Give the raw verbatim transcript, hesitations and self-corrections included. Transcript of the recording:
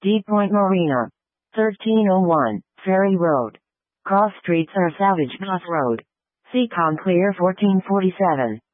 D Point Marina. thirteen oh one, Ferry Road. Cross streets are Savage Bluff Road. Seacon Clear fourteen forty-seven.